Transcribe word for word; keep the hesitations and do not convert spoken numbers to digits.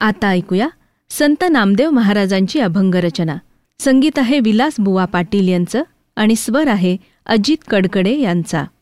आता ऐकूया संत नामदेव महाराजांची अभंग रचना. संगीत आहे विलास बुवा पाटील यांचं आणि स्वर आहे अजित कडकडे यांचा.